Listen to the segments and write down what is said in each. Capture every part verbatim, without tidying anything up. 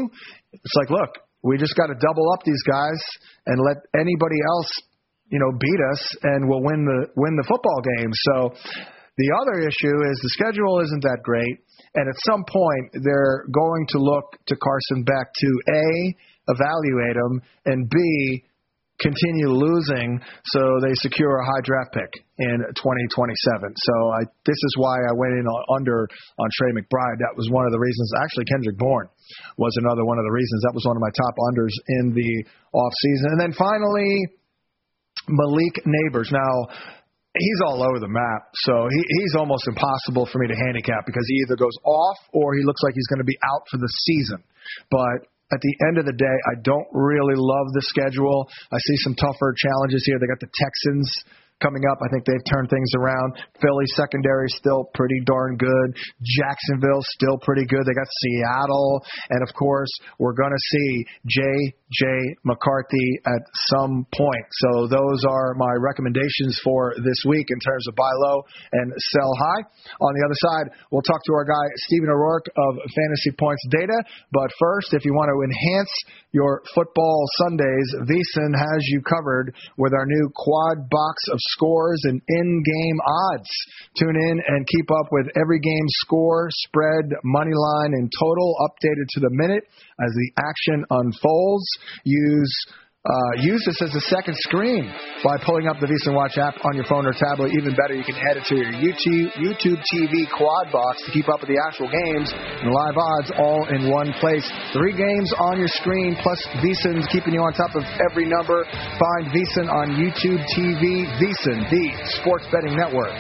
It's like, look, we just got to double up these guys and let anybody else, you know, beat us, and we'll win the win the football game. So the other issue is the schedule isn't that great, and at some point they're going to look to Carson Beck to A, evaluate him, and B, continue losing so they secure a high draft pick in twenty twenty-seven. So I, this is why I went in on, under on Trey McBride. That was one of the reasons. Actually, Kendrick Bourne was another one of the reasons. That was one of my top unders in the offseason. And then finally, Malik Neighbors. Now, he's all over the map, so he, he's almost impossible for me to handicap because he either goes off or he looks like he's going to be out for the season. But at the end of the day, I don't really love the schedule. I see some tougher challenges here. They got the Texans coming up. I think they've turned things around. Philly secondary still pretty darn good. Jacksonville still pretty good. They got Seattle. And, of course, we're going to see J J. McCarthy at some point. So those are my recommendations for this week in terms of buy low and sell high. On the other side, we'll talk to our guy Stephen O'Rourke of Fantasy Points Data. But first, if you want to enhance your football Sundays, VSiN has you covered with our new quad box of scores and in-game odds. Tune in and keep up with every game score, spread, money line, and total updated to the minute as the action unfolds. Use uh, use this as a second screen by pulling up the VSiN Watch app on your phone or tablet. Even better, you can add it to your YouTube, YouTube T V quad box to keep up with the actual games and live odds all in one place. Three games on your screen, plus VSiN's keeping you on top of every number. Find VSiN on YouTube T V. VSiN, the sports betting network.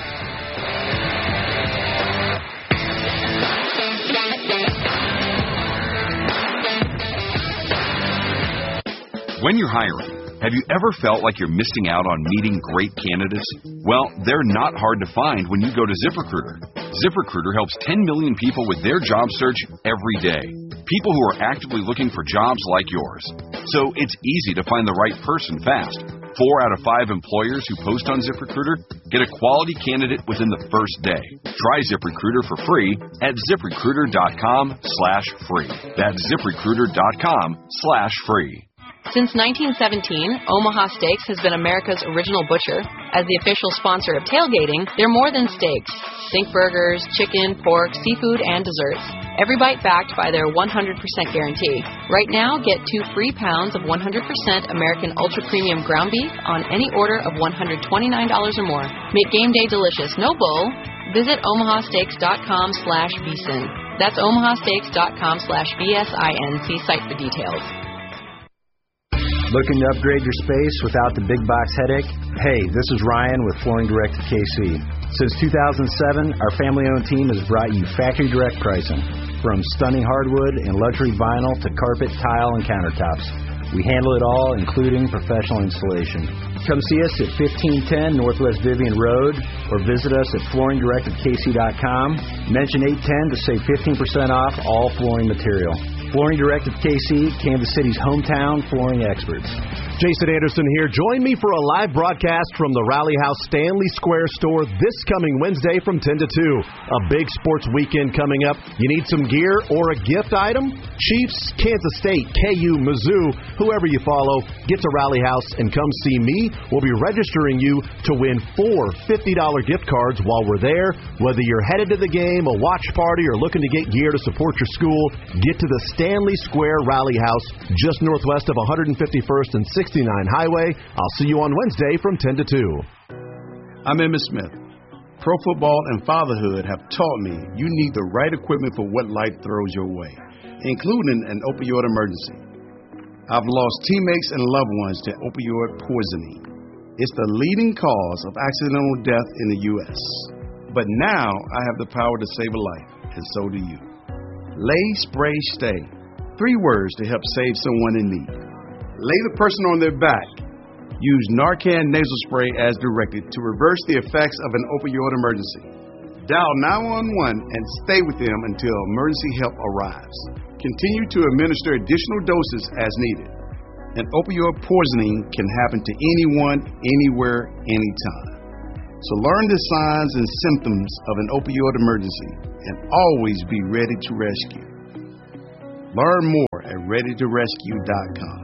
When you're hiring, have you ever felt like you're missing out on meeting great candidates? Well, they're not hard to find when you go to ZipRecruiter. ZipRecruiter helps ten million people with their job search every day. People who are actively looking for jobs like yours. So it's easy to find the right person fast. Four out of five employers who post on ZipRecruiter get a quality candidate within the first day. Try ZipRecruiter for free at ZipRecruiter.com slash free. That's ZipRecruiter.com slash free. Since nineteen seventeen, Omaha Steaks has been America's original butcher. As the official sponsor of tailgating, they're more than steaks. Think burgers, chicken, pork, seafood, and desserts. Every bite backed by their one hundred percent guarantee. Right now, get two free pounds of one hundred percent American Ultra Premium ground beef on any order of one hundred twenty-nine dollars or more. Make game day delicious, no bull. Visit omahasteaks.com slash VSiN. That's omahasteaks.com slash V S I N. See site for details. Looking to upgrade your space without the big box headache? Hey, this is Ryan with Flooring Direct of K C. Since two thousand seven, our family-owned team has brought you factory direct pricing. From stunning hardwood and luxury vinyl to carpet, tile, and countertops. We handle it all, including professional installation. Come see us at fifteen ten Northwest Vivian Road or visit us at flooring direct of K C dot com. Mention eight ten to save fifteen percent off all flooring material. Flooring Direct of K C, Kansas City's hometown flooring experts. Jason Anderson here. Join me for a live broadcast from the Rally House Stanley Square store this coming Wednesday from ten to two. A big sports weekend coming up. You need some gear or a gift item? Chiefs, Kansas State, K U, Mizzou, whoever you follow, get to Rally House and come see me. We'll be registering you to win four fifty dollars gift cards while we're there. Whether you're headed to the game, a watch party, or looking to get gear to support your school, get to the Stanley Square Rally House just northwest of one hundred fifty-first and sixty-nine Highway. I'll see you on Wednesday from ten to two. I'm Emmitt Smith. Pro football and fatherhood have taught me you need the right equipment for what life throws your way, including an opioid emergency. I've lost teammates and loved ones to opioid poisoning. It's the leading cause of accidental death in the U S But now I have the power to save a life, and so do you. Lay, spray, stay. Three words to help save someone in need. Lay the person on their back. Use Narcan nasal spray as directed to reverse the effects of an opioid emergency. Dial nine one one and stay with them until emergency help arrives. Continue to administer additional doses as needed. An opioid poisoning can happen to anyone, anywhere, anytime. So learn the signs and symptoms of an opioid emergency and always be ready to rescue. Learn more at ready to rescue dot com.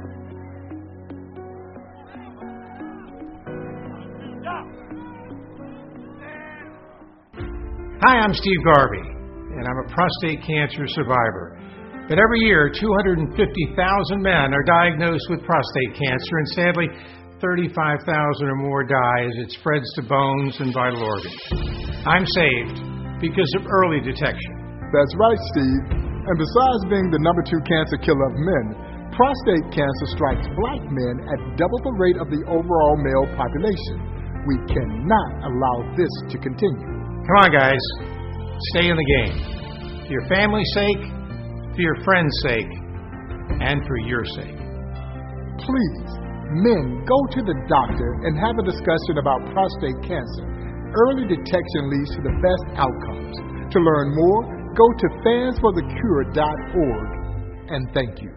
Hi, I'm Steve Garvey, and I'm a prostate cancer survivor. But every year, two hundred fifty thousand men are diagnosed with prostate cancer, and sadly, thirty-five thousand or more die as it spreads to bones and vital organs. I'm saved because of early detection. That's right, Steve. And besides being the number two cancer killer of men, prostate cancer strikes black men at double the rate of the overall male population. We cannot allow this to continue. Come on, guys. Stay in the game. For your family's sake, for your friends' sake, and for your sake. Please, men, go to the doctor and have a discussion about prostate cancer. Early detection leads to the best outcomes. To learn more, go to fans for the cure dot org. And thank you.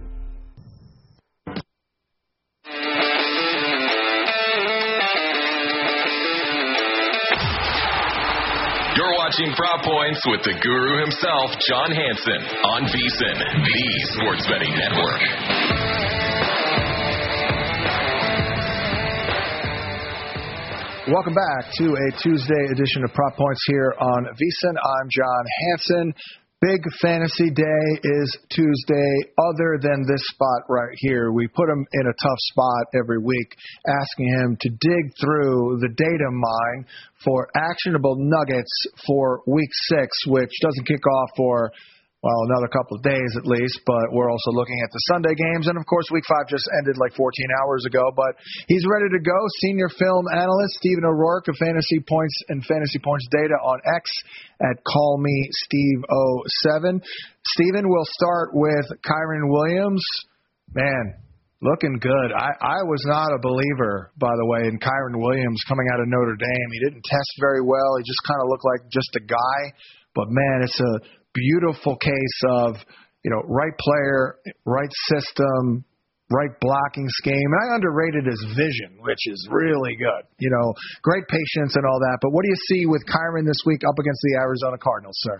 You're watching Prop Points with the guru himself, John Hansen, on VSiN, the Sports Betting Network. Welcome back to a Tuesday edition of Prop Points here on VSiN. I'm John Hansen. Big fantasy day is Tuesday. Other than this spot right here, we put him in a tough spot every week, asking him to dig through the data mine for actionable nuggets for week six, which doesn't kick off for, well, another couple of days at least, but we're also looking at the Sunday games. And, of course, week five just ended like fourteen hours ago. But he's ready to go. Senior film analyst Stephen O'Rourke of Fantasy Points and Fantasy Points Data on X at Call Me Steve oh seven. Stephen, we'll start with Kyren Williams. Man, looking good. I, I was not a believer, by the way, in Kyren Williams coming out of Notre Dame. He didn't test very well. He just kind of looked like just a guy. But, man, it's a beautiful case of, you know, right player, right system, right blocking scheme. And I underrated his vision, which is really good. You know, great patience and all that. But what do you see with Kyren this week up against the Arizona Cardinals, sir?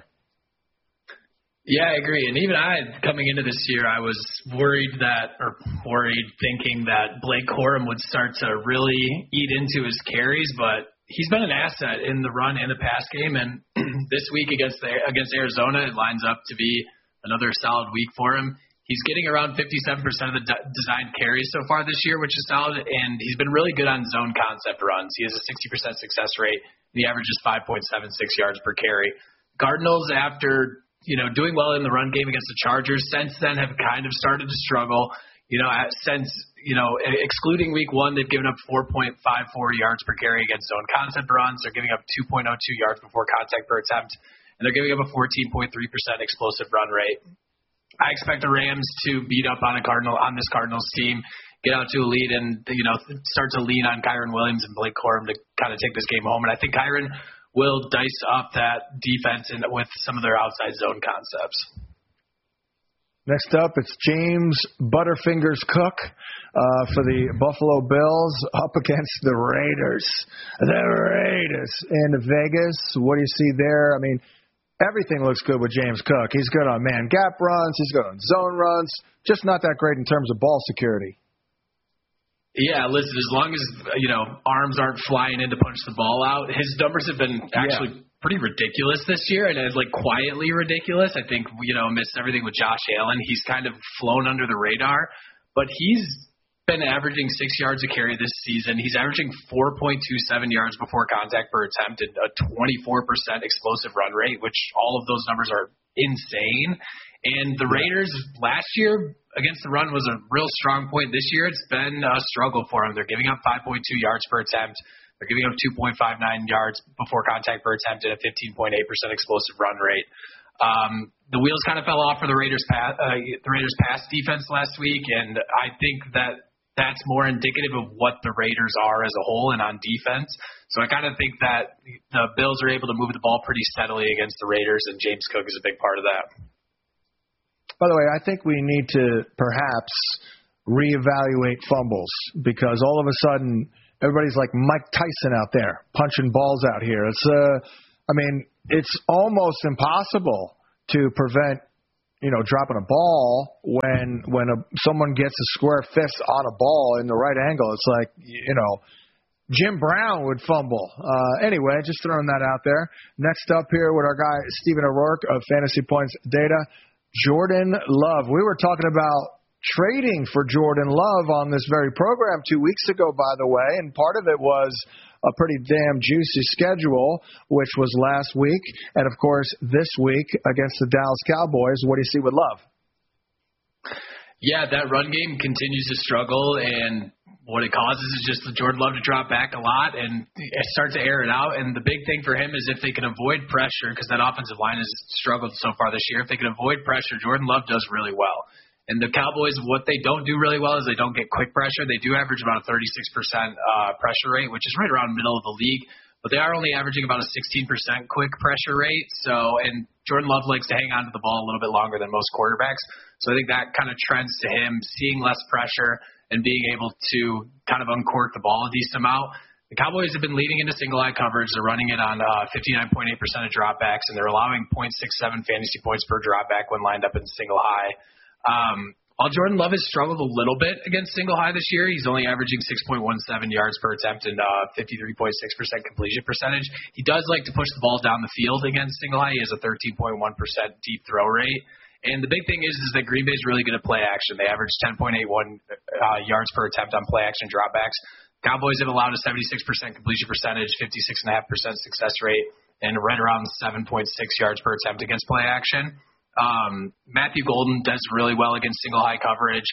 Yeah, I agree. And even I, coming into this year, I was worried that, or worried thinking that Blake Corum would start to really eat into his carries, but he's been an asset in the run and the pass game, and this week against the, against Arizona, it lines up to be another solid week for him. He's getting around fifty-seven percent of the de- designed carries so far this year, which is solid, and he's been really good on zone concept runs. He has a sixty percent success rate, and he averages five point seven six yards per carry. Cardinals, after you know doing well in the run game against the Chargers, since then have kind of started to struggle. You know, since, you know, excluding week one, they've given up four point five four yards per carry against zone concept runs. They're giving up two point oh two yards before contact per attempt, and they're giving up a fourteen point three percent explosive run rate. I expect the Rams to beat up on a Cardinal on this Cardinals team, get out to a lead, and, you know, start to lean on Kyren Williams and Blake Corum to kind of take this game home. And I think Kyren will dice up that defense in, with some of their outside zone concepts. Next up, it's James Butterfingers Cook uh, for the Buffalo Bills up against the Raiders. The Raiders in Vegas. What do you see there? I mean, everything looks good with James Cook. He's good on man gap runs. He's good on zone runs. Just not that great in terms of ball security. Yeah, listen, as long as, you know, arms aren't flying in to punch the ball out, his numbers have been actually yeah. pretty ridiculous this year, and it's like quietly ridiculous. I think, you know, amidst everything with Josh Allen, he's kind of flown under the radar, but he's been averaging six yards a carry this season. He's averaging four point two seven yards before contact per attempt and a twenty-four percent explosive run rate, which all of those numbers are insane. And the Raiders last year against the run was a real strong point. This year it's been a struggle for them. They're giving up five point two yards per attempt. They're giving up two point five nine yards before contact per attempt and a fifteen point eight percent explosive run rate. Um, the wheels kind of fell off for the Raiders pass, uh, the Raiders pass defense last week, and I think that that's more indicative of what the Raiders are as a whole and on defense. So I kind of think that the Bills are able to move the ball pretty steadily against the Raiders, and James Cook is a big part of that. By the way, I think we need to perhaps reevaluate fumbles because all of a sudden everybody's like Mike Tyson out there punching balls out here. It's uh, I mean, it's almost impossible to prevent you know, dropping a ball when when a, someone gets a square fist on a ball in the right angle. It's like, you know, Jim Brown would fumble. Uh, anyway, just throwing that out there. Next up here with our guy Stephen O'Rourke of Fantasy Points Data, Jordan Love. We were talking about trading for Jordan Love on this very program two weeks ago, by the way, and part of it was a pretty damn juicy schedule, which was last week, and of course this week against the Dallas Cowboys. What do you see with Love? Yeah, that run game continues to struggle, and what it causes is just Jordan Love to drop back a lot and start to air it out. And the big thing for him is if they can avoid pressure, because that offensive line has struggled so far this year, if they can avoid pressure, Jordan Love does really well. And the Cowboys, what they don't do really well is they don't get quick pressure. They do average about a thirty-six percent uh, pressure rate, which is right around middle of the league. But they are only averaging about a sixteen percent quick pressure rate. So, and Jordan Love likes to hang on to the ball a little bit longer than most quarterbacks. So I think that kind of trends to him seeing less pressure and being able to kind of uncork the ball a decent amount. The Cowboys have been leading into single-high coverage. They're running it on uh, fifty-nine point eight percent of dropbacks, and they're allowing point six seven fantasy points per dropback when lined up in single-high. Um, while Jordan Love has struggled a little bit against single-high this year, he's only averaging six point one seven yards per attempt and uh, fifty-three point six percent completion percentage. He does like to push the ball down the field against single-high. He has a thirteen point one percent deep throw rate. And the big thing is, is that Green Bay is really good at play action. They average ten point eight one uh, yards per attempt on play action dropbacks. Cowboys have allowed a seventy-six percent completion percentage, fifty-six point five percent success rate, and right around seven point six yards per attempt against play action. Um, Matthew Golden does really well against single high coverage.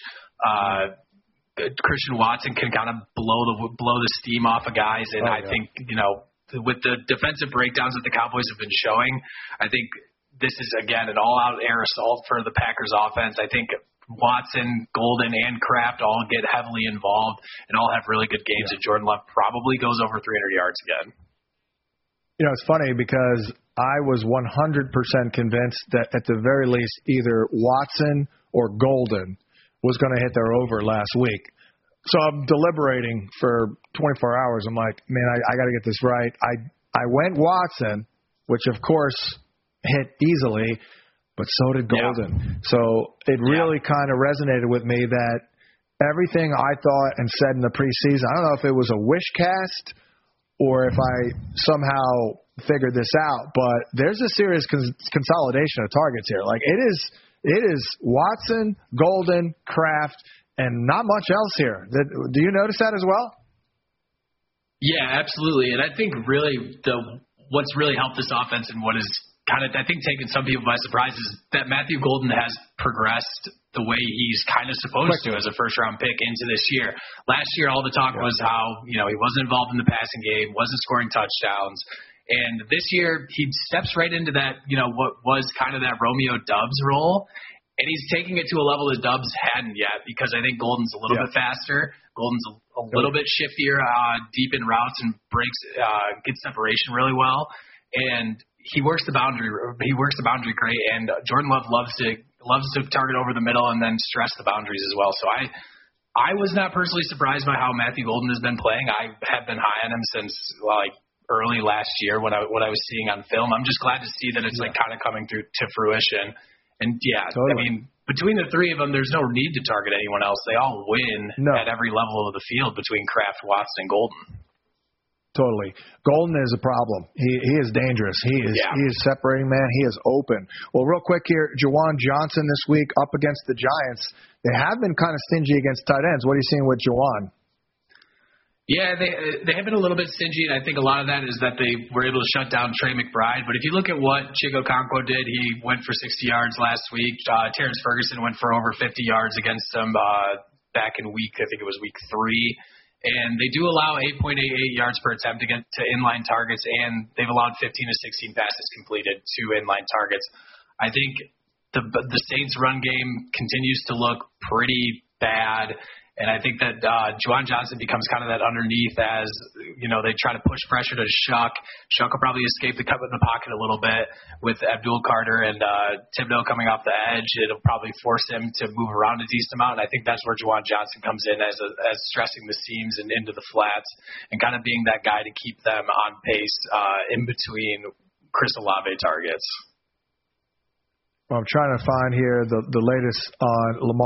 Uh, Christian Watson can kind of blow the blow the steam off of guys, and oh, I yeah. think, you know, with the defensive breakdowns that the Cowboys have been showing, I think this is, again, an all-out air assault for the Packers offense. I think Watson, Golden, and Kraft all get heavily involved and all have really good games, yeah. and Jordan Love probably goes over three hundred yards again. You know, it's funny because I was one hundred percent convinced that at the very least either Watson or Golden was going to hit their over last week. So I'm deliberating for twenty-four hours. I'm like, man, I, I got to get this right. I I went Watson, which of course hit easily, but so did Golden. Yeah. So it really yeah. kind of resonated with me that everything I thought and said in the preseason, I don't know if it was a wish cast or if I somehow figured this out, but there's a serious cons- consolidation of targets here. Like it is, it is Watson, Golden, Kraft, and not much else here. Do you notice that as well? Yeah, absolutely. And I think really the what's really helped this offense and what is kind of, I think, taken some people by surprise is that Matthew Golden has progressed the way he's kind of supposed to as a first-round pick into this year. Last year, all the talk yeah. was how, you know, he wasn't involved in the passing game, wasn't scoring touchdowns. And this year, he steps right into that, you know, what was kind of that Romeo Doubs role. And he's taking it to a level that Doubs hadn't yet because I think Golden's a little yeah. bit faster. Golden's a, a little bit shiftier uh, deep in routes and breaks, uh, gets separation really well. And he works the boundary. He works the boundary great. And Jordan Love loves to loves to target over the middle and then stress the boundaries as well. So I, I was not personally surprised by how Matthew Golden has been playing. I have been high on him since like early last year when I what I was seeing on film. I'm just glad to see that it's yeah. like kind of coming through to fruition. And yeah, totally. I mean, between the three of them, there's no need to target anyone else. They all win no. at every level of the field between Kraft, Watson, and Golden. Totally. Golden is a problem. He he is dangerous. He is yeah. he is separating, man. He is open. Well, real quick here, Juwan Johnson this week up against the Giants. They have been kind of stingy against tight ends. What are you seeing with Juwan? Yeah, they they have been a little bit stingy, and I think a lot of that is that they were able to shut down Trey McBride. But if you look at what Chig Okonkwo did, he went for sixty yards last week. Uh, Terrence Ferguson went for over fifty yards against them uh, back in week, I think it was week three. And they do allow eight point eight eight yards per attempt to get to inline targets, and they've allowed fifteen to sixteen passes completed to inline targets. I think the the Saints' run game continues to look pretty bad, and I think that uh, Juwan Johnson becomes kind of that underneath as, you know, they try to push pressure to Shuck. Shuck will probably escape the cut in the pocket a little bit with Abdul Carter and uh, Thibodeau coming off the edge. It'll probably force him to move around a decent amount, and I think that's where Juwan Johnson comes in as a, as stressing the seams and into the flats and kind of being that guy to keep them on pace uh, in between Chris Olave targets. I'm trying to find here the, the latest on Lamar